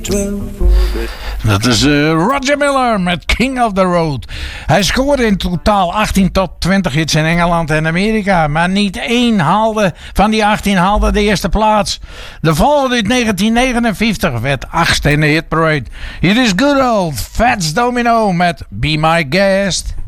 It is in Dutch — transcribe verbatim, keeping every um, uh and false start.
Dat is uh, Roger Miller met King of the Road. Hij scoorde in totaal achttien tot twintig hits in Engeland en Amerika. Maar niet één haalde van die achttien haalde de eerste plaats. De volgende uit negentien negenenvijftig werd achtste in de hitparade. Hier is good old Fats Domino met Be My Guest.